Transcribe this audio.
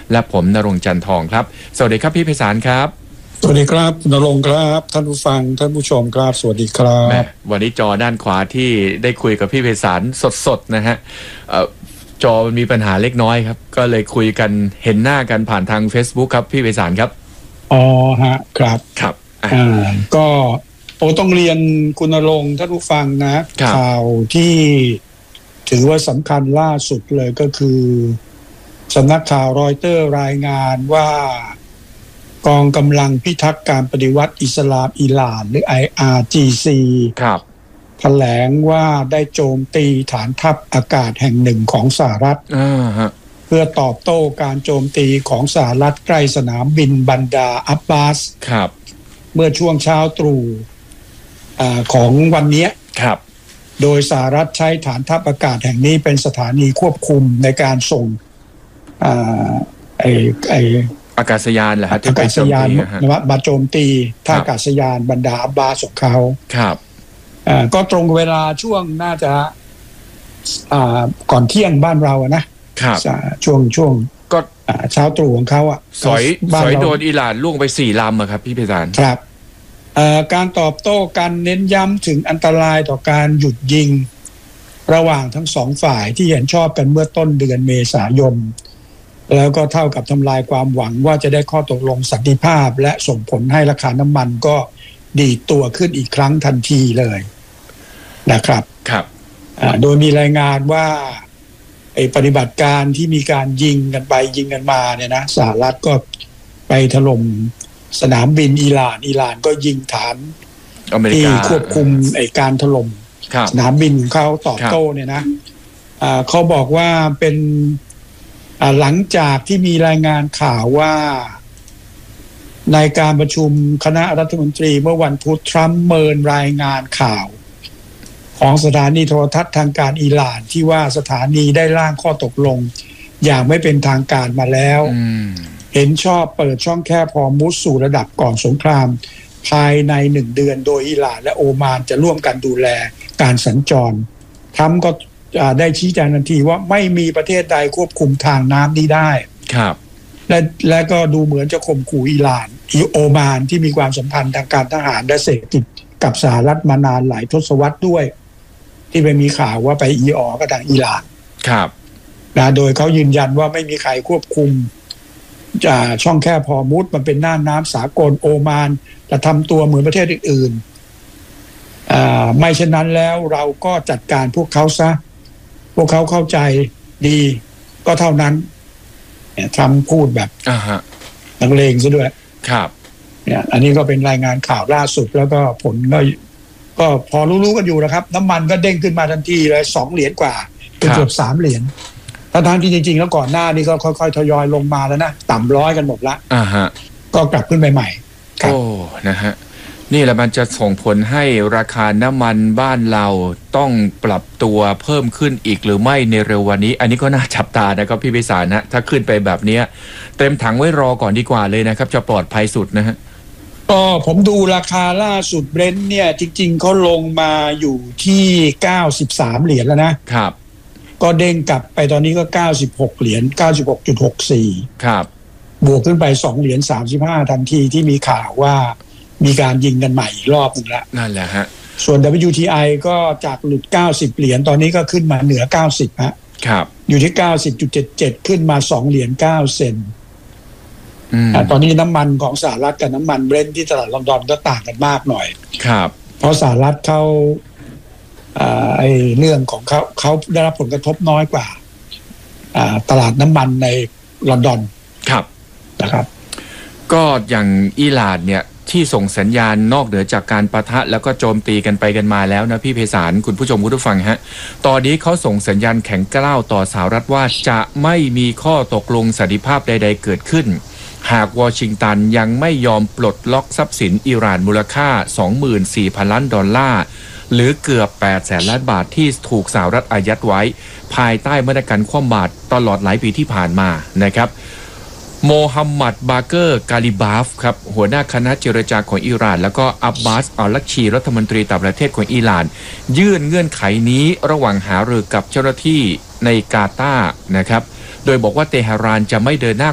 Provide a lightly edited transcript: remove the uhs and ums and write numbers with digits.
และผมณรงค์จันทองครับสวัสดีครับพี่ไพศาลครับสวัสดีครับณรงค์ครับท่านผู้ฟังท่านผู้ชมครับสวัสดีครับวันนี้จอด้านขวาที่ได้คุยกับพี่ไพศาลสดๆนะฮะจอมีปัญหาเล็กน้อยครับก็เลยคุยกันเห็นหน้ากันผ่านทาง Facebook ครับพี่ไพศาลครับอ๋อฮะครับครับก็ต้องเรียนคุณณรงค์ท่านผู้ฟังนะข่าวที่ถือว่าสำคัญล่าสุดเลยก็คือสำนักข่าวรอยเตอร์รายงานว่ากองกำลังพิทักษ์การปฏิวัติอิสลามอิหร่านหรือ IRGC ครับแถลงว่าได้โจมตีฐานทัพอากาศแห่งหนึ่งของสหรัฐเพื่อตอบโต้การโจมตีของสหรัฐใกล้สนามบินบันดาอับบาสเมื่อช่วงเช้าตรู่ของวันนี้โดยสหรัฐใช้ฐานทัพอากาศแห่งนี้เป็นสถานีควบคุมในการส่งอากาศยานเหรอฮะอากาศยานมาโจมตีท่าอากาศยานบันดาอับบาสของเขาก็ตรงเวลาช่วงน่าจะก่อนเที่ยงบ้านเรานะช่วงก็เช้าตรู่ของเขาสอยโดนอิหร่านล่วงไป4 ลำครับพี่ไพศาลครับการตอบโต้กันเน้นย้ำถึงอันตรายต่อการหยุดยิงระหว่างทั้งสองฝ่ายที่เห็นชอบกันเมื่อต้นเดือนเมษายนแล้วก็เท่ากับทำลายความหวังว่าจะได้ข้อตกลงสันติภาพและส่งผลให้ราคาน้ำมันก็ดีดตัวขึ้นอีกครั้งทันทีเลยนะครับโดยมีรายงานว่าปฏิบัติการที่มีการยิงกันไปยิงกันมาเนี่ยนะสหรัฐก็ไปถล่มสนามบินอิหร่านก็ยิงฐานที่ควบคุมการถล่มสนามบินของเขาตอบโต้เนี่ยนะเขาบอกว่าเป็นหลังจากที่มีรายงานข่าวว่าในการประชุมคณะรัฐมนตรีเมื่อวันพุธทรัมป์เมินรายงานข่าวของสถานีโทรทัศน์ทางการอิหร่านที่ว่าสถานีได้ร่างข้อตกลงอย่างไม่เป็นทางการมาแล้วเห็นชอบเปิดช่องแคบฮอร์มุซสู่ระดับก่อนสงครามภายใน1 เดือนโดยอิหร่านและโอมานจะร่วมกันดูแลการสัญจรทรัมป์ก็ได้ชี้แจงทันทีว่าไม่มีประเทศใดควบคุมทางน้ำนี้ได้และก็ดูเหมือนจะข่มขู่อิหร่านโอมานที่มีความสัมพันธ์ทางการทหารและเศรษฐกิจกับสหรัฐมานานหลายทศวรรษด้วยที่ไปมีข่าวว่าไปกับทางอิหร่านโดยเขายืนยันว่าไม่มีใครควบคุมช่องแคบฮอร์มุซมันเป็นน่านน้ำสากลโอมานจะทำตัวเหมือนประเทศอื่นๆไม่เช่นนั้นแล้วเราก็จัดการพวกเขาซะพวกเขาเข้าใจดีก็เท่านั้นทำพูดแบบนักเลงซะด้วยเนี่ยอันนี้ก็เป็นรายงานข่าวล่าสุดแล้วก็ผลก็พอรู้ๆกันอยู่นะครับน้ำมันก็เด้งขึ้นมาทันทีเลย2 เหรียญกว่าเกือบ3 เหรียญทั้งที่จริงๆแล้วก่อนหน้านี้ก็ค่อยๆทยอยลงมาแล้วนะต่ำ100กันหมดละก็กลับขึ้นไปใหม่โอ้นะฮะนี่แหละมันจะส่งผลให้ราคาน้ำมันบ้านเราต้องปรับตัวเพิ่มขึ้นอีกหรือไม่ในเร็ววันนี้อันนี้ก็น่าจับตานะครับพี่ไพศาลนะถ้าขึ้นไปแบบนี้เต็มถังไว้รอก่อนดีกว่าเลยนะครับจะปลอดภัยสุดนะฮะก็ผมดูราคาล่าสุดเบรนท์เนี่ยจริงๆเขาลงมาอยู่ที่93 เหรียญแล้วนะครับก็เด้งกลับไปตอนนี้ก็96 เหรียญ 96.64 ครับบวกขึ้นไป2 เหรียญ 35ทันทีที่มีข่าวว่ามีการยิงกันใหม่อีกรอบนึงแล้วนั่นแหละฮะส่วน WTI ก็จากหลุด90 เหรียญตอนนี้ก็ขึ้นมาเหนือ90ฮะครับอยู่ที่ 90.77 ขึ้นมา2 เหรียญ 9 เซนต์ตอนนี้น้ำมันของสหรัฐกับน้ำมันเบรนท์ที่ตลาดลอนดอนก็ต่างกันมากหน่อยครับเพราะสหรัฐเขาเรื่องของเขาได้รับผลกระทบน้อยกว่าตลาดน้ำมันในลอนดอนนะครับก็อย่างอิหร่านเนี่ยที่ส่งสัญญาณนอกเหนือจากการปะทะแล้วก็โจมตีกันไปกันมาแล้วนะพี่ไพศาลคุณผู้ชมคุณผู้ฟังฮะตอนนี้เขาส่งสัญญาณแข็งกร้าวต่อสหรัฐว่าจะไม่มีข้อตกลงสันติภาพใดๆเกิดขึ้นหากวอชิงตันยังไม่ยอมปลดล็อกทรัพย์สินอิหร่านมูลค่า 24,000 ล้านดอลลาร์หรือเกือบ800,000 ล้านบาทที่ถูกสหรัฐอายัดไว้ภายใต้มาตรการคว่ำบาตรตลอดหลายปีที่ผ่านมานะครับโมฮัมหมัดบาเกอร์กาลิบาฟครับหัวหน้าคณะเจรจาของอิหร่านแล้วก็อับบาสอัลลักชีรัฐมนตรีต่างประเทศของอิหร่านยื่นเงื่อนไขนี้ระหว่างหารือกับเจ้าหน้าที่ในกาตาร์นะครับโดยบอกว่าเตหะรานจะไม่เดินหน้า